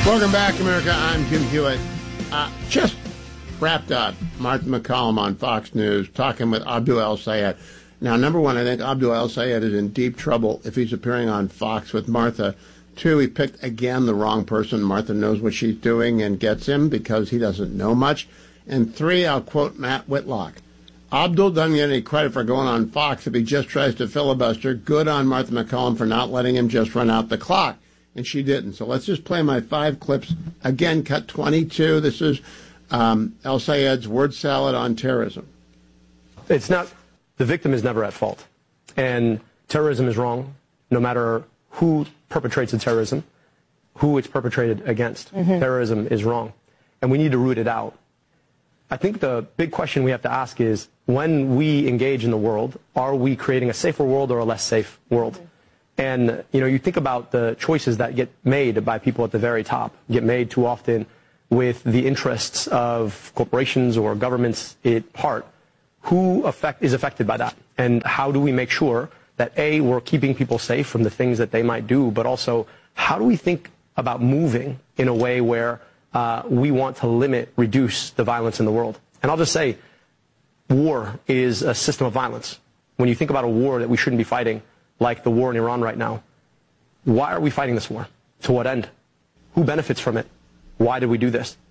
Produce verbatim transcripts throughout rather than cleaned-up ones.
Welcome back, America. I'm Jim Hewitt. Uh, just wrapped up Martha MacCallum on Fox News talking with Abdul El-Sayed. Now, number one, I think Abdul El-Sayed is in deep trouble if he's appearing on Fox with Martha. Two, he picked, again, the wrong person. Martha knows what she's doing and gets him because he doesn't know much. And three, I'll quote Matt Whitlock. Abdul doesn't get any credit for going on Fox if he just tries to filibuster. Good on Martha MacCallum for not letting him just run out the clock. And she didn't. So let's just play my five clips. Again, cut twenty-two. This is um, El-Sayed's word salad on terrorism. It's not, the victim is never at fault. And terrorism is wrong, no matter who perpetrates the terrorism, who it's perpetrated against. Mm-hmm. Terrorism is wrong. And we need to root it out. I think the big question we have to ask is, when we engage in the world, are we creating a safer world or a less safe world? Mm-hmm. And, you know, you think about the choices that get made by people at the very top, get made too often with the interests of corporations or governments at heart. Who affect, is affected by that? And how do we make sure that, A, we're keeping people safe from the things that they might do, but also how do we think about moving in a way where uh, we want to limit, reduce the violence in the world? And I'll just say, war is a system of violence. When you think about a war that we shouldn't be fighting, like the war in Iran right now, why are we fighting this war? To what end? Who benefits from it? Why did we do this?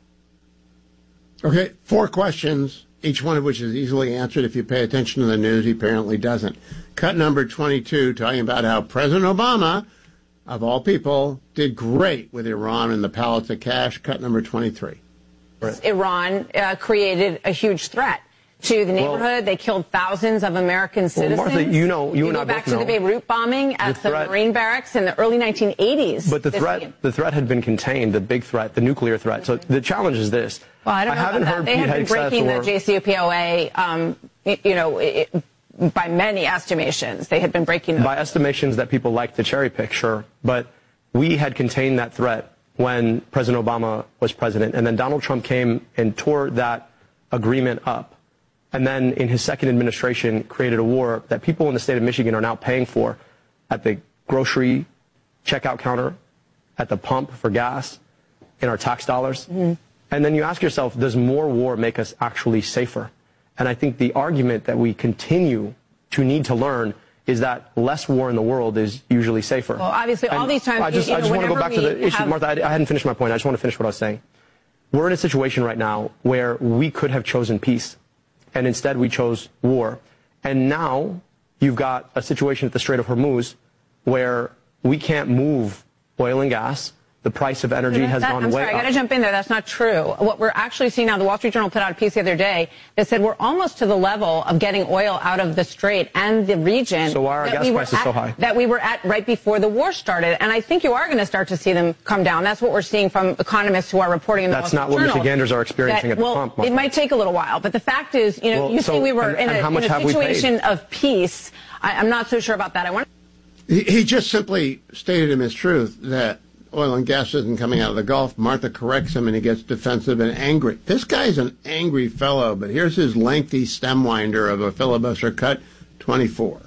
Okay, four questions, each one of which is easily answered if you pay attention to the news. He apparently doesn't. Cut number twenty-two, talking about how President Obama, of all people, did great with Iran and the pallets of cash. Cut number twenty-three. Right. Iran uh, created a huge threat to the neighborhood. Well, they killed thousands of American citizens. Well, Martha, you know, you, you and I both know. Go back to the Beirut bombing at the, threat, the Marine barracks in the early nineteen eighties. But the threat, weekend. the threat had been contained, the big threat, the nuclear threat. So the challenge is this. Well, I don't know I haven't about heard that. They Pete have been breaking or, the J C P O A, um, you know, it, by many estimations. They had been breaking them. By estimations that people like to cherry pick, sure. But we had contained that threat when President Obama was president. And then Donald Trump came and tore that agreement up. And then in his second administration created a war that people in the state of Michigan are now paying for at the grocery checkout counter, at the pump for gas, in our tax dollars. Mm-hmm. And then you ask yourself, does more war make us actually safer? And I think the argument that we continue to need to learn is that less war in the world is usually safer. Well, obviously, and all these times, I just, you know, I just want to go back to the issue, have... Martha, I, I hadn't finished my point. I just want to finish what I was saying. We're in a situation right now where we could have chosen peace. And instead we chose war. And now you've got a situation at the Strait of Hormuz where we can't move oil and gas. The price of energy has that, gone I'm way sorry, up. I got to jump in there. That's not true. What we're actually seeing now, the Wall Street Journal put out a piece the other day that said we're almost to the level of getting oil out of the Strait and the region. So why are gas we prices at, so high? That we were at right before the war started. And I think you are going to start to see them come down. That's what we're seeing from economists who are reporting in the That's Wall Street not what Journal. Michiganders are experiencing that, at the well, pump. Martha. It might take a little while. But the fact is, you know, well, you so, see we were and, in, and a, in a situation of peace. I, I'm not so sure about that. I want. He, he just simply stated in his truth that oil and gas isn't coming out of the Gulf. Martha corrects him, and he gets defensive and angry. This guy's an angry fellow, but here's his lengthy stem winder of a filibuster. Cut twenty-four.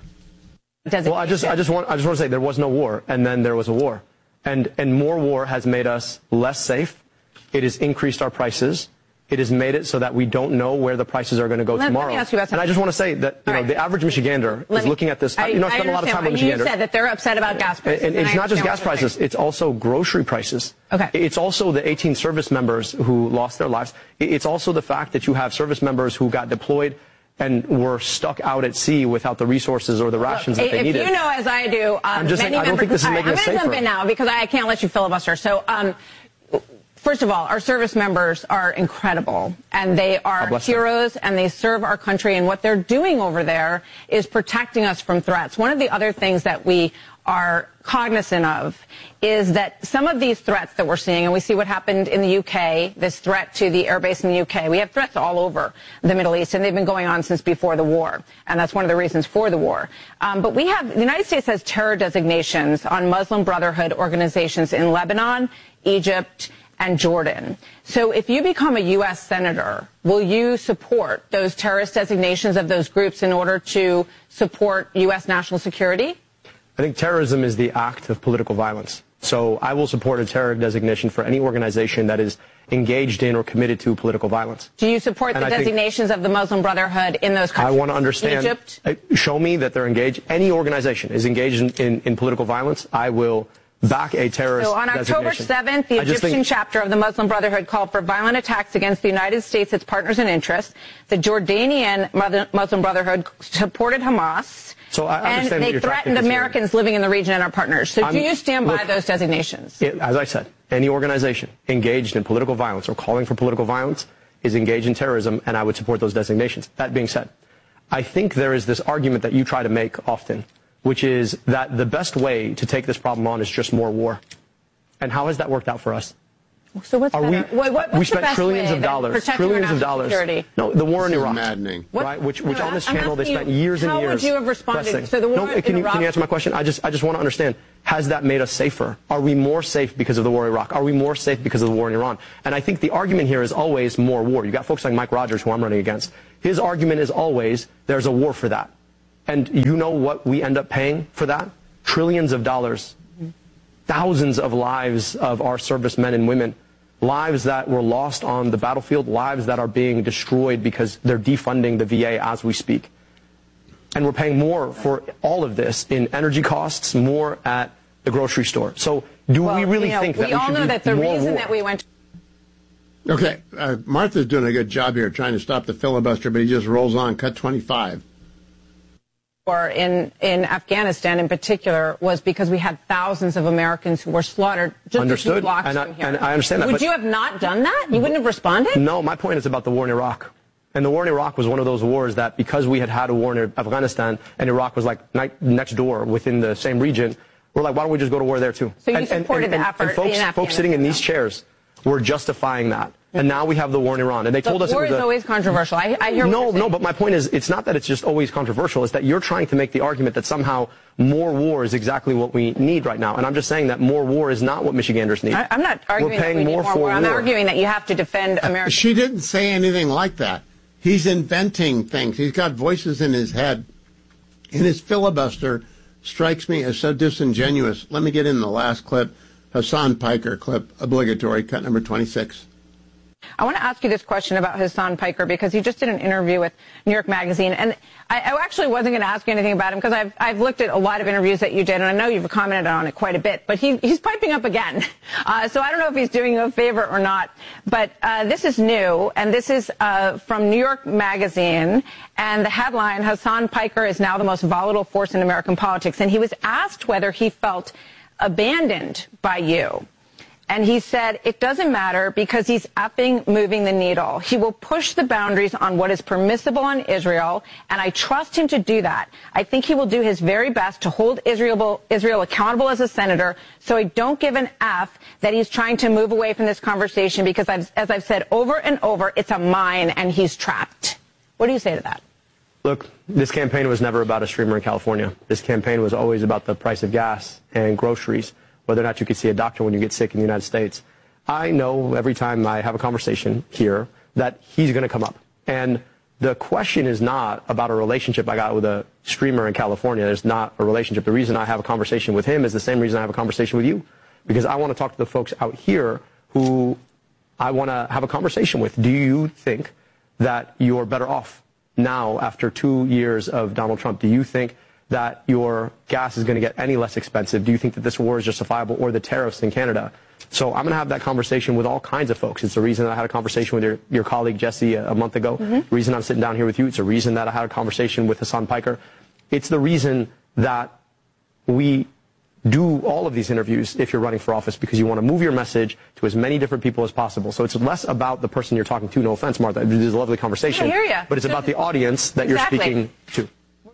Well, I just, I just want, I just want to say there was no war, and then there was a war, and and more war has made us less safe. It has increased our prices. It has made it so that we don't know where the prices are going to go let, tomorrow. Let me ask you about and I just want to say that you know, right. the average Michigander let is me, looking at this. I, you know, I spend a lot of time with Michiganders. You said that they're upset about gas prices. And, and it's and not just gas prices. It's also grocery prices. Okay. It's also the eighteen service members who lost their lives. It's also the fact that you have service members who got deployed and were stuck out at sea without the resources or the rations Look, that they if needed. You know, as I do, um, I'm just many saying, I don't members, think this is right, making I'm us going to safer. jump in now because I can't let you filibuster. So, um, first of all, our service members are incredible, and they are heroes, and they serve our country, and what they're doing over there is protecting us from threats. One of the other things that we are cognizant of is that some of these threats that we're seeing, and we see what happened in the U K, this threat to the airbase in the U K. We have threats all over the Middle East, and they've been going on since before the war, and that's one of the reasons for the war. Um, but we have, the United States has terror designations on Muslim Brotherhood organizations in Lebanon, Egypt, and Jordan. So if you become a U S senator, will you support those terrorist designations of those groups in order to support U S national security? I think terrorism is the act of political violence. So I will support a terror designation for any organization that is engaged in or committed to political violence. Do you support and the I designations of the Muslim Brotherhood in those countries? I want to understand. Egypt? Show me that they're engaged. Any organization is engaged in, in, in political violence, I will back a terrorist So on October seventh, the Egyptian think, chapter of the Muslim Brotherhood called for violent attacks against the United States, its partners and interests. The Jordanian Muslim Brotherhood supported Hamas. So I and understand they what you're threatened Americans living in the region and our partners. So I'm, do you stand by look, those designations? It, as I said, any organization engaged in political violence or calling for political violence is engaged in terrorism, and I would support those designations. That being said, I think there is this argument that you try to make often, which is that the best way to take this problem on is just more war. And how has that worked out for us? So what's Are better? we, what, what's we spent the best trillions way of dollars, than trillions of dollars. Security? No, the war this in is Iraq, maddening. right? Which, which no, on this I'm channel they spent you, years and how years. How would you have responded? So the war no, in can you, Iraq. Can you answer my question? I just, I just want to understand. Has that made us safer? Are we more safe because of the war in Iraq? Are we more safe because of the war in Iran? And I think the argument here is always more war. You got folks like Mike Rogers, who I'm running against. His argument is always there's a war for that. And you know what we end up paying for that? Trillions of dollars. Thousands of lives of our servicemen and women, lives that were lost on the battlefield, lives that are being destroyed because they're defunding the V A as we speak. And we're paying more for all of this in energy costs, more at the grocery store. So do well, we really you know, think that we we all should know do that the more reason war? that we went Okay, uh, Martha's doing a good job here trying to stop the filibuster, but he just rolls on. Cut twenty-five. Or in, in Afghanistan in particular was because we had thousands of Americans who were slaughtered just Understood. a few blocks and I, from here. And I understand that. Would but you have not done that? You wouldn't have responded? No, my point is about the war in Iraq. And the war in Iraq was one of those wars that because we had had a war in Afghanistan and Iraq was like next door within the same region, we're like, why don't we just go to war there too? So you and, supported and, and, the effort and folks, in folks sitting in these though. chairs were justifying that. And now we have the war in Iran. And they told Look, us war it was is a, always controversial. I, I hear No, what you're no, but my point is it's not that it's just always controversial. It's that you're trying to make the argument that somehow more war is exactly what we need right now. And I'm just saying that more war is not what Michiganders need. I, I'm not arguing We're paying that we more need more for war. I'm war. arguing that you have to defend America. She didn't say anything like that. He's inventing things. He's got voices in his head. And his filibuster strikes me as so disingenuous. Let me get in the last clip. Hassan Piker clip, obligatory, cut number twenty-six. I want to ask you this question about Hassan Piker because he just did an interview with New York Magazine, and I, I actually wasn't going to ask you anything about him because I've I've looked at a lot of interviews that you did, and I know you've commented on it quite a bit. But he he's piping up again, uh, so I don't know if he's doing you a favor or not. But uh, this is new, and this is uh, from New York Magazine, and the headline: Hassan Piker is now the most volatile force in American politics. And he was asked whether he felt abandoned by you. And he said, it doesn't matter because he's effing moving the needle. He will push the boundaries on what is permissible on Israel, and I trust him to do that. I think he will do his very best to hold Israel, Israel accountable as a senator, so I don't give an F that he's trying to move away from this conversation because, I've, as I've said over and over, it's a mine and he's trapped. What do you say to that? Look, this campaign was never about a streamer in California. This campaign was always about the price of gas and groceries, whether or not you could see a doctor when you get sick in the United States. I know every time I have a conversation here that he's going to come up. And the question is not about a relationship I got with a streamer in California. There's not a relationship. The reason I have a conversation with him is the same reason I have a conversation with you, because I want to talk to the folks out here who I want to have a conversation with. Do you think that you're better off now after two years of Donald Trump? Do you think that your gas is going to get any less expensive? Do you think that this war is justifiable, or the tariffs in Canada? So I'm going to have that conversation with all kinds of folks. It's the reason I had a conversation with your, your colleague Jesse a, a month ago. Mm-hmm. The reason I'm sitting down here with you. It's the reason that I had a conversation with Hassan Piker. It's the reason that we do all of these interviews if you're running for office, because you want to move your message to as many different people as possible. So it's less about the person you're talking to. No offense, Martha. It is a lovely conversation. I hear you. But it's about the audience that exactly. you're speaking to.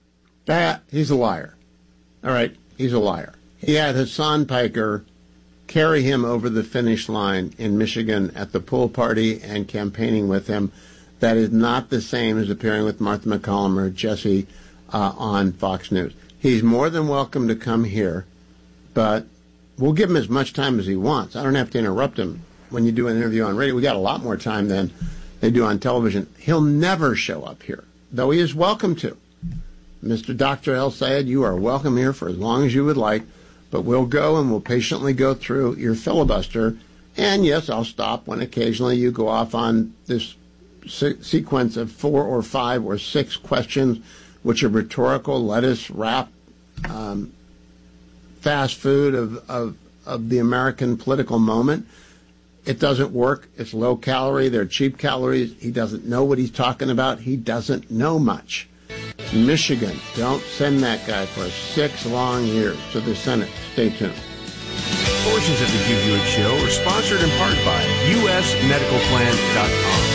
That, he's a liar. All right, he's a liar. He had Hassan Piker carry him over the finish line in Michigan at the pool party and campaigning with him. That is not the same as appearing with Martha McCallum or Jesse uh, on Fox News. He's more than welcome to come here, but we'll give him as much time as he wants. I don't have to interrupt him when you do an interview on radio. We got a lot more time than they do on television. He'll never show up here, though he is welcome to. Mister Doctor El Sayed, you are welcome here for as long as you would like. But we'll go and we'll patiently go through your filibuster. And yes, I'll stop when occasionally you go off on this se- sequence of four or five or six questions, which are rhetorical, lettuce wrap, um, fast food of, of, of the American political moment. It doesn't work. It's low calorie. They're cheap calories. He doesn't know what he's talking about. He doesn't know much. Michigan, don't send that guy for six long years to the Senate. Stay tuned. Portions of the Hugh Hewitt Show are sponsored in part by U S medical plan dot com.